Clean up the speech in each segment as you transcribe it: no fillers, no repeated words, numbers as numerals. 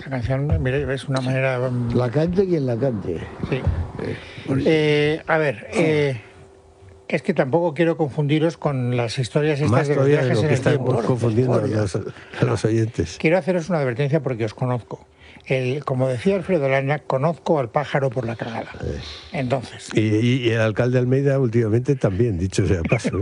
esta canción, mire, es una manera... La cante quien la cante. Sí. A ver, es que tampoco quiero confundiros con las historias estas Más de los todavía de viajes lo en que el tiempo. estamos confundiendo a los oyentes. Quiero haceros una advertencia porque os conozco. Como decía Alfredo Landa, conozco al pájaro por la cagada. Entonces... Y el alcalde Almeida últimamente también, dicho sea paso.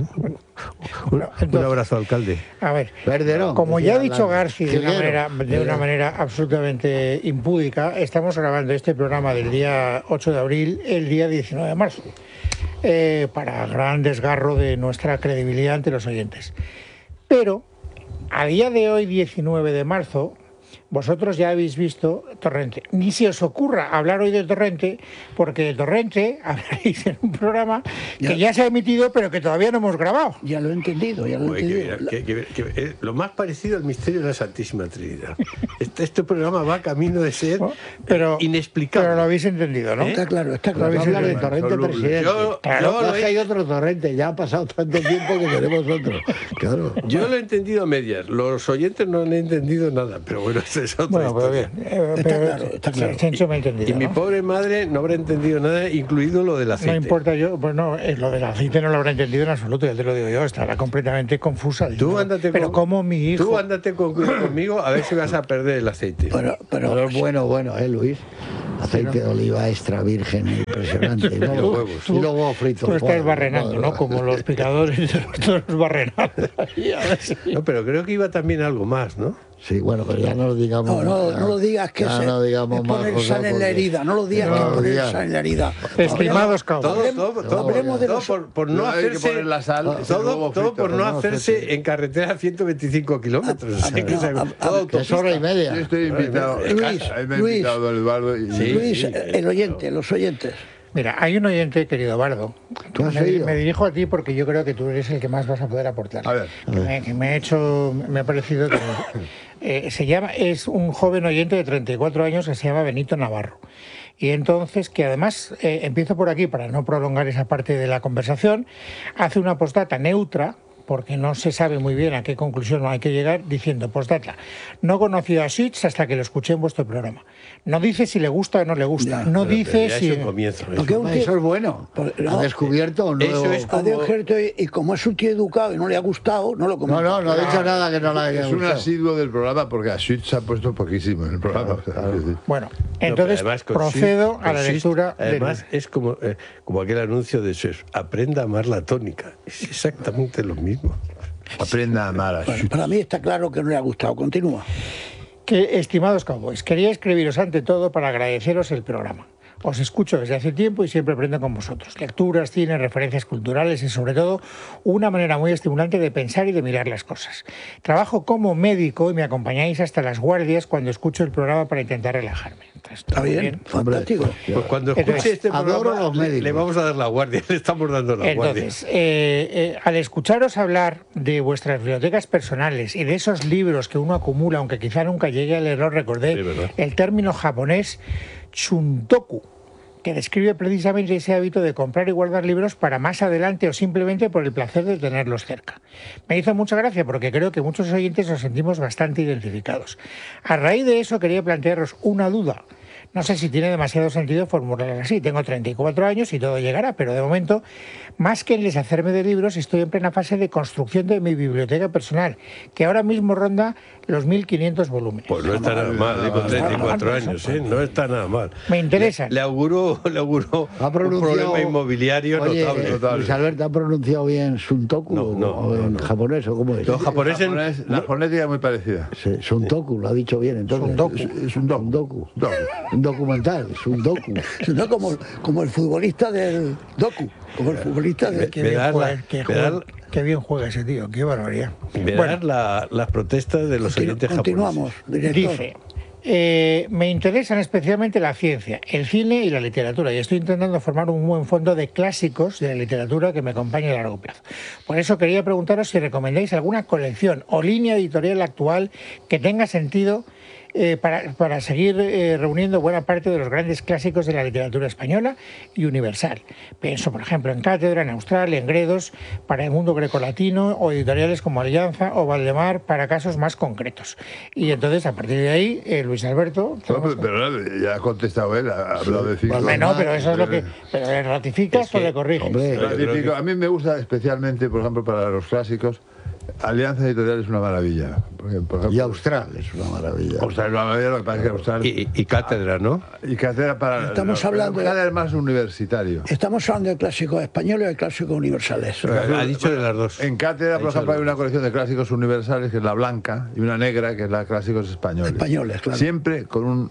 Un abrazo, alcalde. A ver, Verderón, como ya ha dicho Landa. Garci de una manera absolutamente impúdica, estamos grabando este programa del día 8 de abril, el día 19 de marzo, para gran desgarro de nuestra credibilidad ante los oyentes. Pero, a día de hoy, 19 de marzo... Vosotros ya habéis visto Torrente. Ni se os ocurra hablar hoy de Torrente, porque de Torrente hablaréis en un programa que ya se ha emitido, pero que todavía no hemos grabado. Ya lo he entendido, ya lo he entendido. Lo más parecido al misterio de la Santísima Trinidad. Este programa va camino de ser inexplicable. Pero lo habéis entendido, ¿no? Está claro. Hablar de Torrente, presidente. Hay otro Torrente, ya ha pasado tanto tiempo que tenemos otro. Claro. Yo lo he entendido a medias. Los oyentes no han entendido nada, pero bueno, es otra historia. Está claro. Chencho me ha entendido, y mi pobre madre no habrá entendido nada, incluido lo del aceite. No importa yo, pues no, lo del aceite no lo habrá entendido en absoluto, ya te lo digo yo, estará completamente confusa. Tú ándate como mi hijo. Tú ándate conmigo a ver si vas a perder el aceite. Pero bueno, Luis. Aceite de oliva extra virgen, impresionante. ¿No? Y los huevos. Y los huevos fritos. Tú estás barrenando, ¿no? Como los picadores de los barrenando. No, pero creo que iba también algo más, ¿no? Sí, bueno, pero ya no lo digamos. No lo digas, que no digamos es poner sal en la herida. No lo digas, que es poner sal en la herida. Estimados cabos. Todo por no hacerse la sal. Todo por no hacerse en carretera a 125 kilómetros. Es hora y media. Yo estoy invitado. Luis, don Eduardo. Luis, el oyente, los oyentes. Mira, hay un oyente, querido Bardo. Me dirijo a ti porque yo creo que tú eres el que más vas a poder aportar. A ver. Me ha parecido que es un joven oyente de 34 años que se llama Benito Navarro. Y entonces, que además, empiezo por aquí para no prolongar esa parte de la conversación, hace una postdata neutra, porque no se sabe muy bien a qué conclusión hay que llegar, diciendo, postdata, no conocí a Sitch hasta que lo escuché en vuestro programa. No dice si le gusta o no le gusta, no dice si... Eso es bueno. ¿Ha descubierto o no? Eso es como... Y como es un tío educado y no le ha gustado, no lo comenta. No ha dicho nada que no le haya gustado. Es un asiduo del programa porque a Sitch se ha puesto poquísimo en el programa. Bueno, entonces procedo a la lectura. Además, es como aquel anuncio de Sitch, aprenda a amar la tónica. Es exactamente lo mismo. Aprenda a amar a Sitch. Para mí está claro que no le ha gustado. Continúa. Estimados cowboys, quería escribiros ante todo para agradeceros el programa. Os escucho desde hace tiempo y siempre aprendo con vosotros. Lecturas, cine, referencias culturales y sobre todo una manera muy estimulante de pensar y de mirar las cosas. Trabajo como médico y me acompañáis hasta las guardias cuando escucho el programa para intentar relajarme. Está bien, fantástico. Pues cuando escuche este programa le vamos a dar la guardia, le estamos dando la guardia. Entonces, al escucharos hablar de vuestras bibliotecas personales y de esos libros que uno acumula, aunque quizá nunca llegue al error, recordé el término japonés chuntoku, que describe precisamente ese hábito de comprar y guardar libros para más adelante o simplemente por el placer de tenerlos cerca. Me hizo mucha gracia porque creo que muchos oyentes nos sentimos bastante identificados. A raíz de eso quería plantearos una duda. No sé si tiene demasiado sentido formularla así. Tengo 34 años y todo llegará, pero de momento, más que en deshacerme de libros, estoy en plena fase de construcción de mi biblioteca personal, que ahora mismo ronda los 1.500 volúmenes. Pues no está nada mal, con 34 años, no está nada mal. Me interesa. Le auguró un problema inmobiliario notable. Luis Alberto, ¿ha pronunciado bien Shuntoku o en japonés o cómo es? Los japoneses, la fonética es muy parecida. Sí, Shuntoku, lo ha dicho bien entonces. Es un docu. Un documental, es un docu. Como el futbolista del docu. Como el futbolista del... Qué bien juega ese tío, qué barbaridad. Las protestas de los oyentes japoneses. Continuamos, director. Dice, me interesan especialmente la ciencia, el cine y la literatura, y estoy intentando formar un buen fondo de clásicos de la literatura que me acompañe a largo plazo. Por eso quería preguntaros si recomendáis alguna colección o línea editorial actual que tenga sentido para seguir reuniendo buena parte de los grandes clásicos de la literatura española y universal. Pienso, por ejemplo, en Cátedra, en Austral, en Gredos, para el mundo grecolatino, o editoriales como Alianza o Valdemar para casos más concretos. Y entonces, a partir de ahí, Luis Alberto... Pero ya ha contestado él, ha hablado de cinco. No, pero eso es lo que... ¿Pero le ratificas o le corriges? A mí me gusta especialmente, por ejemplo, para los clásicos, Alianza Editorial es una maravilla. Porque, por ejemplo, y Austral es una maravilla. Austral es una maravilla, lo que pasa es que Austral... Y Cátedra, ¿no? Y Cátedra para... Estamos hablando Cátedra es más universitario. Estamos hablando de clásicos españoles y de clásicos universales. Ha dicho de las dos. En Cátedra, por ejemplo, hay una colección de clásicos universales, que es la blanca, y una negra, que es la clásicos españoles. Españoles, claro. Siempre con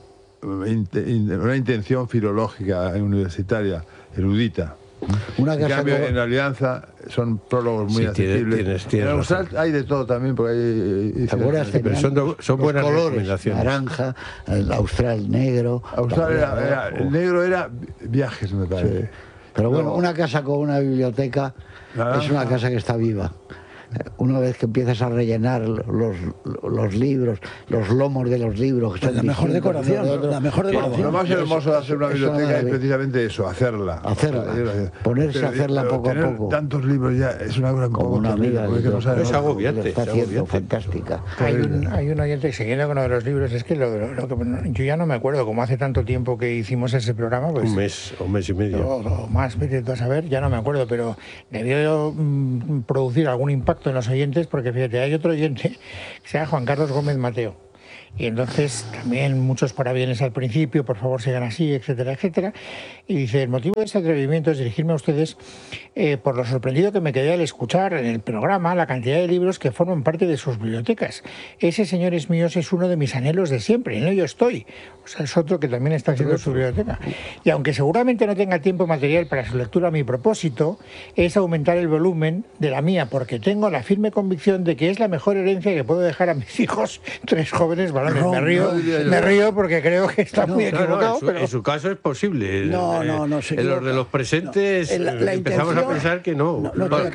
una intención filológica universitaria, erudita. Una en cambio, en Alianza son prólogos muy accesibles. En Austral hay de todo también, porque hay... ¿Te acuerdas? Son buenas colores, recomendaciones. Naranja, el Austral negro. Austral el negro era Viajes, me parece. Sí. Pero bueno, una casa con una biblioteca es una casa que está viva. Una vez que empiezas a rellenar los libros, los lomos de los libros... Pues la mejor decoración, la mejor decoración. Lo más hermoso de hacer una biblioteca es precisamente eso, hacerla. Ponerse a hacerla poco a poco. Tantos libros ya es una cosa como una amiga. Es agobiante. Está haciendo fantástica. Hay un oyente, siguiendo con uno de los libros, es que yo ya no me acuerdo, como hace tanto tiempo que hicimos ese programa... Pues, un mes y medio. O más, vete a saber, ya no me acuerdo, pero debió producir algún impacto en los oyentes, porque fíjate, hay otro oyente que se llama Juan Carlos Gómez Mateo, y entonces también muchos parabienes al principio, por favor sigan así, etcétera, etcétera, y dice: el motivo de este atrevimiento es dirigirme a ustedes por lo sorprendido que me quedé al escuchar en el programa la cantidad de libros que forman parte de sus bibliotecas. Ese, señores míos, es uno de mis anhelos de siempre, en ello estoy. O sea, es otro que también está haciendo su biblioteca. Y aunque seguramente no tenga tiempo material para su lectura, mi propósito es aumentar el volumen de la mía, porque tengo la firme convicción de que es la mejor herencia que puedo dejar a mis hijos, 3 jóvenes varones. Me río porque creo que está muy equivocado. En su caso es posible. En los de los presentes empezamos a pensar que no.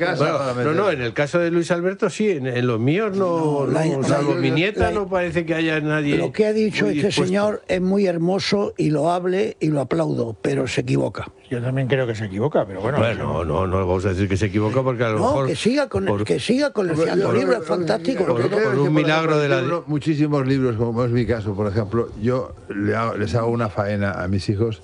En el caso de Luis Alberto sí, en los míos no. Salvo mi nieta no parece que haya nadie. Lo que ha dicho este señor es muy hermoso y loable y lo aplaudo, pero se equivoca. Yo también creo que se equivoca, pero bueno. Bueno, no vamos a decir que se equivoca, porque a lo mejor... que siga con el libro, es fantástico. Por un milagro de la... Muchísimos libros, como es mi caso, por ejemplo, yo les hago una faena a mis hijos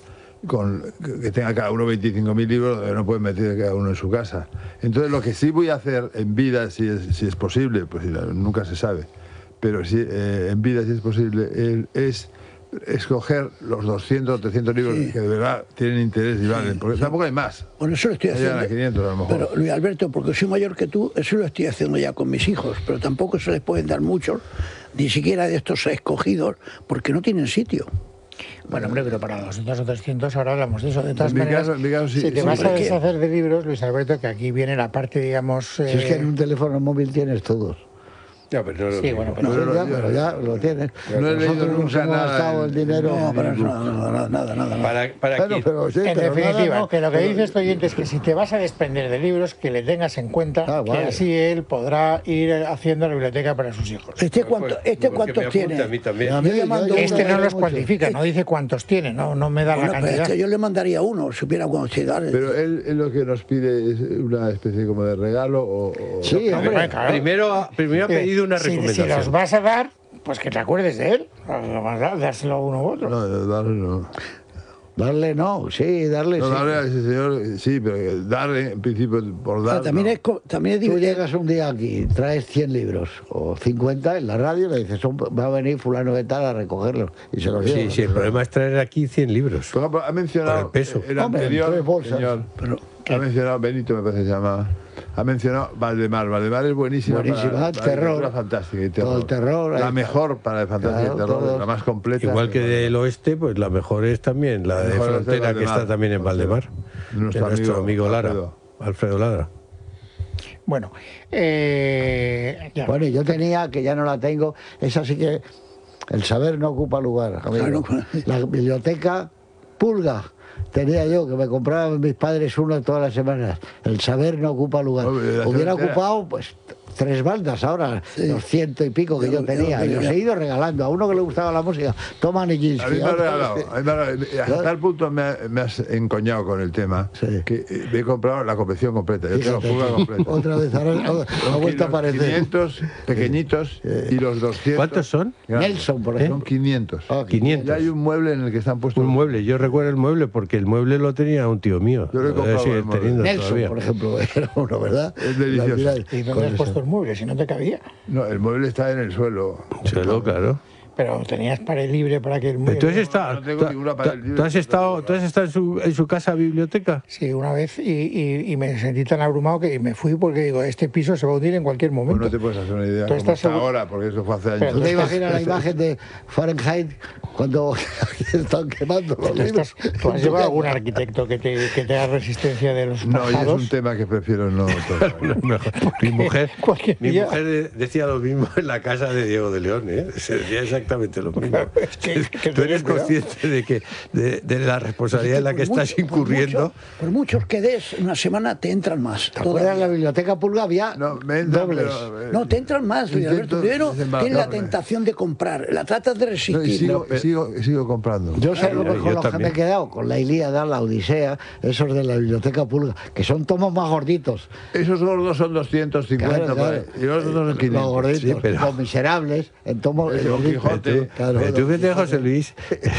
que tenga cada uno 25.000 libros, no pueden meter cada uno en su casa. Entonces, lo que sí voy a hacer en vida, si es posible, pues nunca se sabe, pero sí, en vida, si es posible, es escoger los 200 o 300 libros que de verdad tienen interés y valen, porque tampoco hay más. Bueno, eso lo estoy haciendo. A 500, a lo mejor. Pero, Luis Alberto, porque soy mayor que tú, eso lo estoy haciendo ya con mis hijos, pero tampoco se les pueden dar muchos, ni siquiera de estos escogidos, porque no tienen sitio. Bueno, hombre, pero para 200 o 300 ahora hablamos de eso. De todas maneras, si te vas a deshacer de libros, Luis Alberto, que aquí viene la parte, digamos... Si es que en un teléfono móvil tienes todos. Ya, pero no pero ya lo tienes. No he leído nunca nada el dinero. No, para nada. En definitiva, que lo que dice este oyente es que si te vas a desprender de libros, que le tengas en cuenta que así él podrá ir haciendo la biblioteca para sus hijos. ¿Cuántos tiene? A mí también. Este no los cuantifica, no dice cuántos tiene, no me da la cantidad. Es que yo le mandaría uno, si hubiera cuántos llegar. Pero él lo que nos pide es una especie como de regalo Sí, hombre, claro. Primero ha pedido una recomendación. Si los vas a dar, pues que te acuerdes de él. Dárselo a uno u otro. No, darle no. Darle no, sí, darle no, sí. Darle a ese señor, sí, pero darle, en principio, por dar. También es Tú llegas un día aquí, traes 100 libros o 50 en la radio, le dices, va a venir fulano de tal a recogerlos y se los lleva. Sí, el problema es traer aquí 100 libros. Por ejemplo, ha mencionado el peso. El anterior señor, ha mencionado, Benito me parece que se llama, ha mencionado Valdemar. Valdemar es buenísima para terror. Fantástica y terror. Todo el terror. La mejor para el fantasía y terror, la más completa. Igual que del oeste, pues la mejor es también la de Frontera, que está también en Valdemar. Nuestro amigo Lara, Alfredo Lara. Bueno, Bueno, yo tenía, que ya no la tengo, esa sí que el saber no ocupa lugar. La biblioteca Pulga, tenía yo, que me compraban mis padres uno todas las semanas. El saber no ocupa lugar. Hubiera ocupado, pues, 3 bandas ahora, los 100 y pico que yo tenía. Y los he ido regalando. A uno que le gustaba la música, toma Nijinsky. A mí me ha regalado. Hasta tal punto me has encoñado con el tema, que me he comprado la colección completa. Yo tengo Pulga completa. Otra vez, ahora ha vuelto a aparecer. 500 pequeñitos y los 200. ¿Cuántos son? Nelson, por ejemplo. Son 500. 500. Y hay un mueble en el que están puestos. Un mueble, yo recuerdo el mueble porque el mueble lo tenía un tío mío. Yo lo he comprado el mueble. Nelson, todavía. Por ejemplo, era uno, ¿verdad? Es delicioso. ¿Y dónde has puesto el mueble? Si no te cabía. No, el mueble está en el suelo. Suelo, claro. Pero tenías pared libre para que el mueble... Entonces está, no tengo ninguna pared libre. ¿tú has estado en su casa biblioteca? Sí, una vez y me sentí tan abrumado que me fui porque digo, este piso se va a hundir en cualquier momento. Pues no te puedes hacer una idea Tú cómo estás está seguro- ahora, porque eso fue hace años. Pero ¿Tú te imaginas la imagen de Fahrenheit cuando están quemando los libros? ¿Tú has llevado algún arquitecto que te haga resistencia de los No, y es pajados? un tema que prefiero no tocar. Mi mujer, cualquier día- decía lo mismo en la casa de Diego de León, ¿eh? Se decía exactamente lo mismo. que Tú eres ten cuidado. consciente de que de la responsabilidad en la que estás incurriendo. Por muchos que des, una semana te entran más. ¿Te acuerdas en la biblioteca Pulga había No, me entra, dobles? pero, No, te entran más, Luis intento Alberto. Primero tienes la desembarcarme. tentación de comprar, la tratas de No, y resistir. sigo comprando. Yo sé lo Yo mejor los que también. me he quedado con la Ilíada, la Odisea, esos de la biblioteca Pulga, que son tomos más gorditos. Esos gordos son 250 Claro, por ahí, claro. y los otros son Los 500. gorditos, Sí, pero- los miserables, en tomos El Don Quijote. Claro. Tú fíjate, José Luis,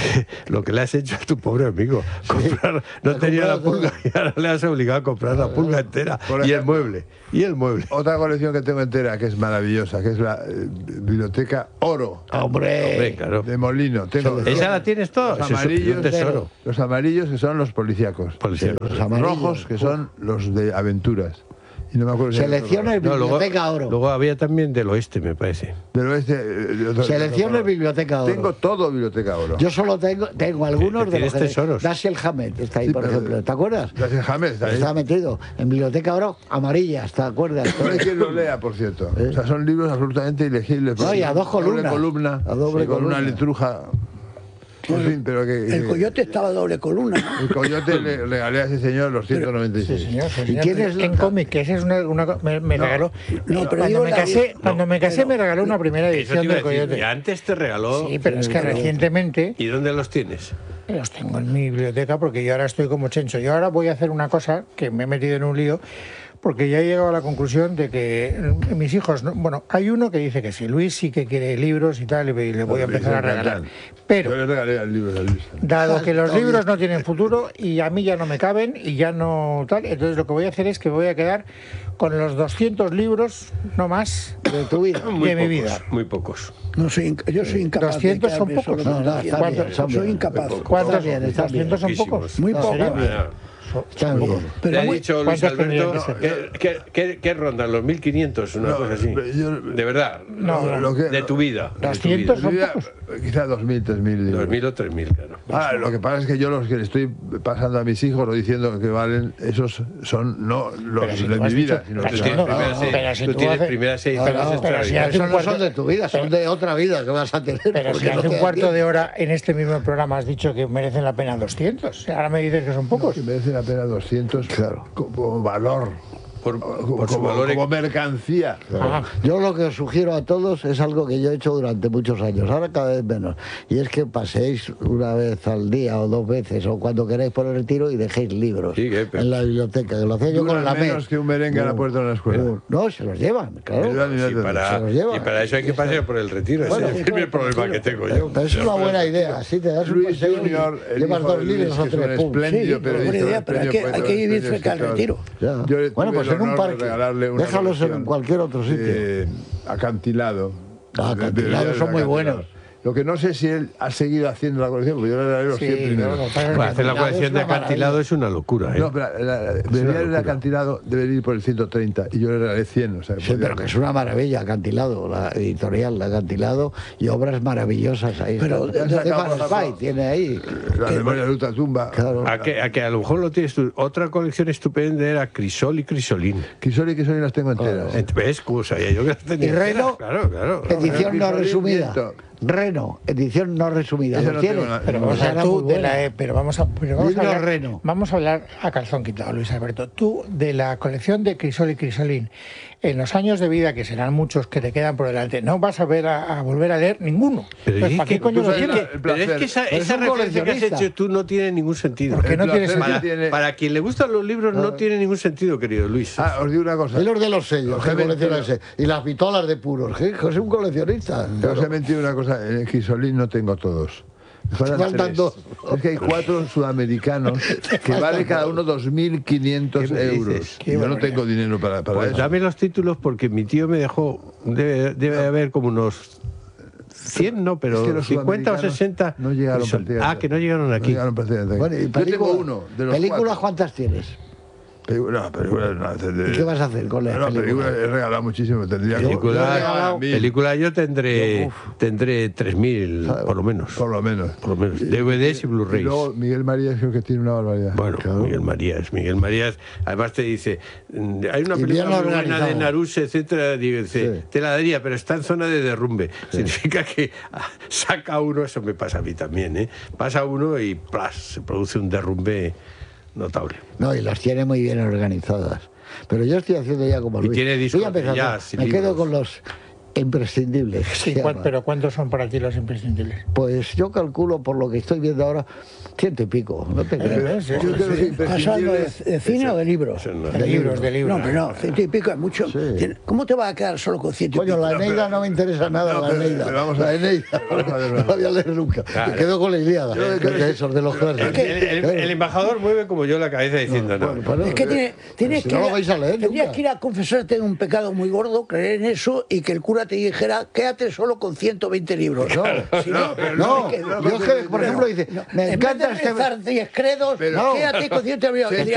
lo que le has hecho a tu pobre amigo. Comprar, no tenía la pulga y ahora le has obligado a comprar la pulga entera. Por Y el ejemplo. mueble. Y el mueble. Otra colección que tengo entera, que es maravillosa, que es la biblioteca Oro, Hombre, claro. de Molino. Tengo ¿Esa la tienes toda? los Eso es amarillos, un tesoro. los amarillos, que son los policíacos. Policíacos. Los amarillos, rojos, que son los de aventuras. Y no me acuerdo si hay otro Selecciones No, Biblioteca Oro. luego había también del oeste, me parece. del oeste. Selecciones Biblioteca Oro. Tengo todo biblioteca Oro. Yo solo tengo algunos de Tienes los que... tesoros. Dashiell Hammett está ahí, Sí, por pero- ejemplo. ¿Te acuerdas? Gracias, James, está ahí. Está metido en Biblioteca Oro amarillas, ¿te acuerdas? No hay quien lo lea, por cierto. O sea, son libros absolutamente ilegibles. No, y a dos columnas. Doble columna. A doble y con columna. una letruja. En fin, pero El coyote estaba a doble columna, ¿no? El coyote le regalé a ese señor los 196. Sí, señor, sí, ¿Y señor. quién es la- En cómic, que esa es me regaló. No, pero cuando digo me la- casé, no, cuando me casé pero- me regaló una primera Eso te edición iba a del decir, Coyote. y antes te regaló. Sí, pero es que recientemente ¿Y dónde los tienes? los tengo en mi biblioteca porque yo ahora estoy como Chencho. Yo ahora voy a hacer una cosa que me he metido en un lío porque ya he llegado a la conclusión de que mis hijos, bueno, hay uno que dice que sí, Luis sí que quiere libros y tal, y le voy a empezar a regalar. Yo Pero, le regalé el libro a Luis. dado que los libros no tienen futuro y a mí ya no me caben y ya no tal, entonces lo que voy a hacer es que voy a quedar con los 200 libros, no más, De tu vida. de mi vida. Muy pocos. No yo soy incapaz 200 de son quedarme pocos. solo No, con no, nadie. está bien, está Soy bien. incapaz. ¿Cuántos? Está bien, está bien. 200 son Poquísimos. pocos. Muy ¿En pocos. serio? Está bien. Pero Le ha muy- dicho Luis ¿cuántos tendrían Alberto que que rondan los 1500, una cosa así. yo- De verdad. No, lo que- De tu vida. de tu 200 vida. son Yo diría, pocos. quizá 2000, 3000 libros. 2000 o 3000, claro. Ah, lo que pasa es que yo los que le estoy pasando a mis hijos o diciendo que valen, esos son no los Pero si de tú mi has vida, dicho- sino pero que Tú si son- tienes no, primeras seis- pero si tú tú tienes haces- primeras 6 No, fases no, pero si extraordinarias. hace un Esos no son cuarto- de tu vida, son de otra vida que vas a tener. Pero si porque no hace te un da cuarto tiempo. de hora en este mismo programa has dicho que merecen la pena 200. Ahora me dices que son pocos. que merece la pena 200 como valor, Por su valor como mercancía. Ajá. Yo lo que os sugiero a todos es algo que yo he hecho durante muchos años, ahora cada vez menos, y es que paséis una vez al día o 2 veces o cuando queráis por el retiro y dejéis libros Sí, pero- en la biblioteca, que lo hacía yo Dura con la menos que un merengue a la puerta de una escuela. No, se los llevan, claro. Sí, Se los lleva. y para eso hay que pasar por el retiro. Bueno, Ese es el primer problema que tengo yo. Pero es una buena idea, así te das un Luis paseo Junior, y el llevas hijo 2 de Luis, libros o que es un 3 pum. espléndido Sí, periodista, buena idea, pero hay espléndido que poeta, vivir espléndido cerca del escritor. retiro. Ya. Yo Bueno, tuve pues el en un honor de parque. regalarle una Déjalos en colección, cualquier otro sitio. Acantilado. Acantilados son muy buenos. Lo que no sé si él ha seguido haciendo la colección, porque yo le regalé los 100 Sí, primeros. no, Bueno, hacer la colección de una maravilla. acantilado es una locura, ¿eh? No, pero debería el acantilado debe ir por el 130 y yo le regalé 100. O sea, Sí, pero que es una maravilla, Acantilado, la editorial, Acantilado, y obras maravillosas ahí. Pero están. ya se Stefan acabó, Zweig tiene ahí. La memoria de Ultratumba. Claro. A que a lo mejor lo tienes tú. Otra colección estupenda era Crisol y Crisolín. Quisori que son las tengo enteras. ¿Ves? ¿Cómo sabía yo que las tenía? ¿Y Reino? Claro, claro. Edición no Crisolín, resumida. viento. Reno, edición no resumida. Ese ¿Lo no tiene? tengo nada. Pero vamos a, tú de la, pero vamos a, Libro Reno. vamos a hablar a calzón quitado, Luis Alberto. Tú, de la colección de Crisol y Crisolín, en los años de vida, que serán muchos que te quedan por delante, no vas a volver a leer ninguno. Pero Pues, ¿para qué coño lo tienes? Pero es que esa referencia que has hecho tú no tiene ningún sentido. ¿Por qué no tiene sentido? Para quien le gustan los libros no tiene ningún sentido, querido Luis. Os digo una cosa. Es los de los sellos, que colecciona ese. Y las pistolas de puros, que es un coleccionista. Os he mentido una cosa, en el Crisolín no tengo todos. Faltan dos. Es que hay 4 sudamericanos que vale cada uno 2.500 euros. Y yo no tengo dinero para pues eso. dame los títulos porque mi tío me dejó, debe haber como unos 100, no, pero es que los 50 o 60. no llegaron que no llegaron aquí. No llegaron prácticamente aquí. Bueno, ¿y yo tengo uno de los películas 4. ¿Cuántas tienes? Películas no. ¿Y qué vas a hacer con las películas? He regalado muchísimo. Película yo tendré 3.000, por lo menos. Por lo menos. DVDs y Y Blu-rays. luego Miguel Marías creo que tiene una barbaridad. Bueno, claro. Miguel Marías, además te dice, hay una película muy buena de Naruse, etcétera, dice, te la daría, pero está en zona de derrumbe. Significa que saca uno, eso me pasa a mí también, ¿eh? Pasa uno y ¡plas! Se produce un derrumbe notable. No, y las tiene muy bien organizadas. Pero yo estoy haciendo ya como Luis. Y tiene discos de jazz, me quedo con los imprescindibles. Sí, pero ¿cuántos son para ti los imprescindibles? Pues yo calculo, por lo que estoy viendo ahora, 100 y pico. No te creas. ¿Estás hablando de cine o de libros? De libros. No, pero no, 100 y pico es mucho. Sí. ¿Cómo te vas a quedar solo con 100 y pico? Coño, la Eneida no me interesa nada, la Eneida. La Eneida no la voy a leer nunca. Me quedo con la Ilíada, que es esos de los clásicos. El embajador mueve como yo la cabeza diciendo no. Es que tienes que, no lo vais a leer tendrías nunca. que ir a confesarte en un pecado muy gordo, creer en eso y que el cura te dijera, quédate solo con 120 libros. Si No, yo es que, por ejemplo, dice, me encanta en vez de rezar 10 credos, quédate con 120 libros.